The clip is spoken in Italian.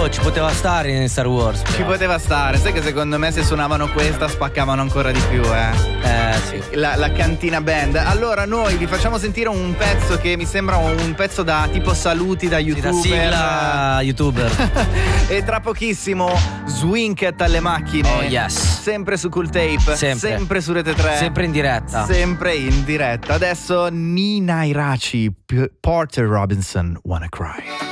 ci poteva stare in Star Wars. Però. Ci poteva stare, sai che secondo me se suonavano questa spaccavano ancora di più, sì. La cantina band. Allora noi vi facciamo sentire un pezzo che mi sembra un pezzo da tipo saluti da YouTuber. Da sigla YouTuber. E tra pochissimo Swinket alle macchine. Oh yes. Sempre su Cool Tape, sempre su Rete 3. Sempre in diretta. Sempre in diretta. Adesso Nina Iraci, Porter Robinson, Wanna Cry.